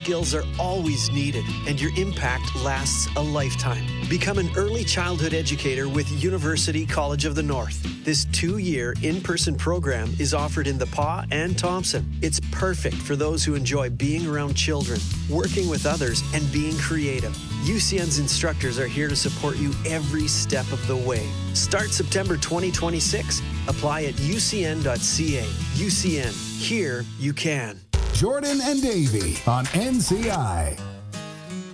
Skills are always needed, and your impact lasts a lifetime. Become an early childhood educator with University College of the North. This 2-year in-person program is offered in the PA and Thompson. It's perfect for those who enjoy being around children, working with others, and being creative. UCN's instructors are here to support you every step of the way. Start September 2026. Apply at ucn.ca. UCN. Here you can. Jordan and Davey on NCI.